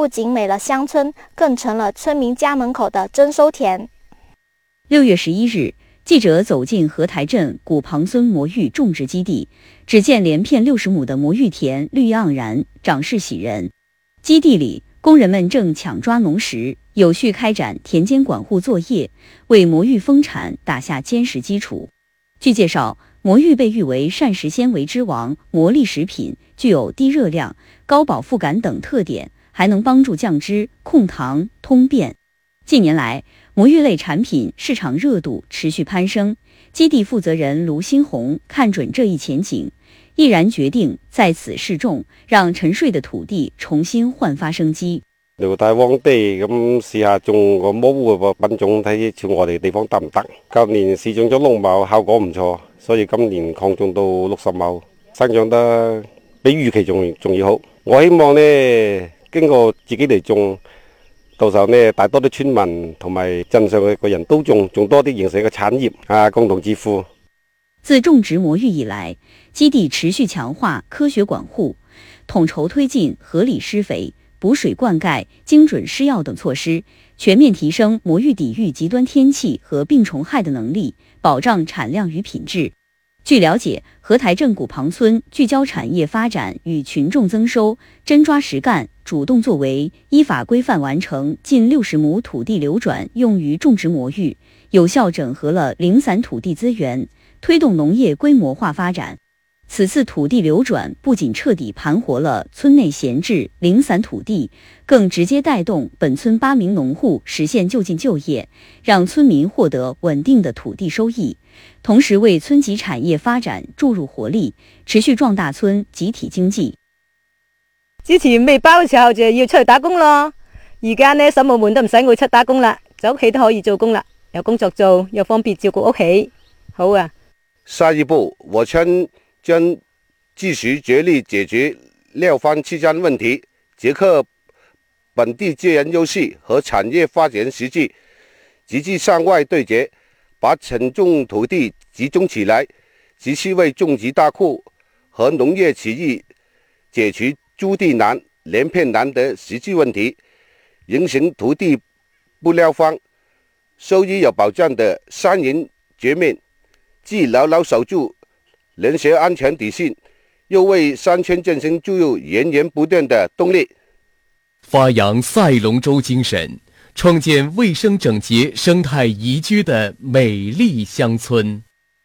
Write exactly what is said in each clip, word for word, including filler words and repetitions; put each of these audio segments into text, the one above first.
不仅美了乡村，更成了村民家门口的征收田。 六月十一日，记者走进河台镇古庞村魔芋种植基地，只见连片六十亩的魔芋田绿意盎然，长势喜人。基地里，工人们正抢抓农时，有序开展田间管护作业，为魔芋丰产打下坚实基础。据介绍，魔芋被誉为膳食纤维之王、魔力食品，具有低热量、高饱腹感等特点，还能帮助降脂、控糖、通便。近年来，魔芋类产品市场热度持续攀升，基地负责人卢新红看准这一前景，毅然決定在此試種，讓沉睡的土地重新煥發生機。 遼大荒地咁試下種個魔芋嘅品種，睇似我哋地方得唔得？舊年試種咗六畝，效果唔錯，所以今年擴種到六十畝，生長得比預期仲仲要好。我希望呢，經過自己嚟種，到時候呢，大多啲村民同埋鎮上嘅人都種，種多啲形成一個產業啊，共同致富。 自種植魔芋以來，基地持續強化科學管護，統籌推進合理施肥、補水灌溉、精準施藥等措施，全面提升魔芋抵禦極端天氣和病蟲害的能力，保障產量與品質。據了解，河台鎮古龐村聚焦產業發展與群眾增收，真抓實幹，主動作為，依法規範完成近六十畝土地流轉用於種植魔芋，有效整合了零散土地資源，推動農業規模化發展。此次土地流轉不僅徹底盤活了村內閒置零散土地，更直接帶動本村八名農戶實現就近就業，讓村民獲得穩定的土地收益，同時為村級產業發展注入活力，持續壯大村集體經濟。 之前未包嘅時候就要出去打工咯，而家呢，嬸母們都唔使我出打工啦，在屋企都可以做工啦，有工作做，又方便照顧屋企，好啊。 下一步，我村將繼續竭力解決廖方期間問題，結合本地資源優勢和產業發展實際，積極向外對接，把沉重土地集中起來，繼續為種植大戶和農業企業解決租地難、連片難的實際問題，形成土地不廖方、收益有保障的三贏局面，既牢牢守住人身安全底線，又為山村振興注入源源不斷的動力。 發揚賽龍舟精神，創建衛生整潔、生態宜居的美麗鄉村。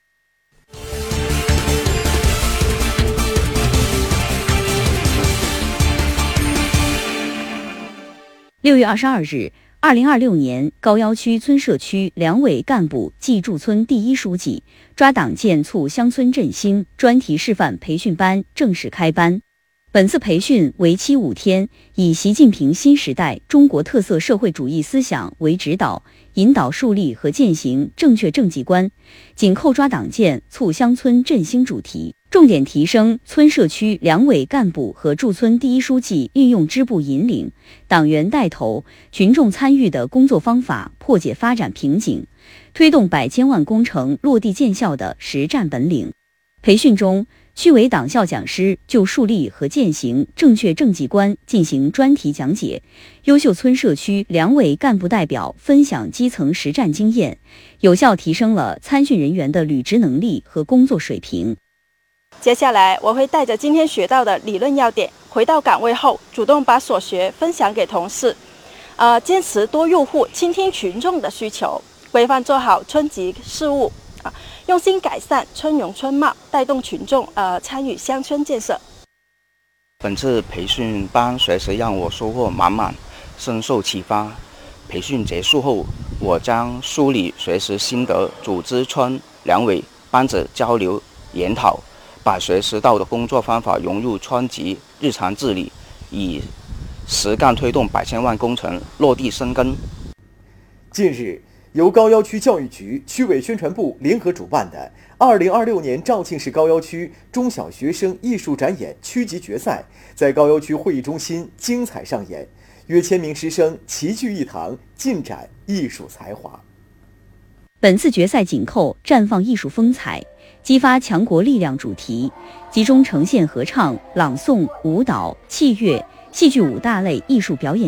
六月二十二日，二零二六年高要區村社區兩委幹部暨駐村第一書記抓黨建促鄉村振興專題示範培訓班正式開班。本次培訓為期五天，以習近平新時代中國特色社會主義思想為指導，引導樹立和踐行正確政績觀，緊扣抓黨建促鄉村振興主題，重點提升村社區兩委幹部和駐村第一書記運用支部引領、黨員帶頭、群眾參與的工作方法，破解發展瓶頸，推動百千萬工程落地見效的實戰本領。培訓中，區委黨校講師就樹立和踐行正確政績觀進行專題講解，優秀村社區兩委幹部代表分享基層實戰經驗，有效提升了參訓人員的履職能力和工作水平。 接下來我會帶着今天學到的理論要點，回到崗位後主動把所學分享給同事，呃，堅持多入戶，傾聽群眾的需求，規範做好村級事務，啊，用心改善村容村貌，帶動群眾呃參與鄉村建設。 本次培訓班學習讓我收穫滿滿，深受啟發。培訓結束後，我將梳理學習心得，組織村兩委班子交流研討，把學習到的工作方法融入村級日常治理，以實幹推動百千萬工程落地生根。 近日，由高要區教育局、區委宣傳部聯合主辦的二零二六年肇慶市高要區中小學生藝術展演區級決賽，在高要區會議中心精彩上演，約千名師生齊聚一堂，盡展藝術才華。 本次決賽緊扣綻放藝術風采，激發強國力量主題，集中呈現合唱、朗誦、舞蹈、器樂、戲劇五大類藝術表演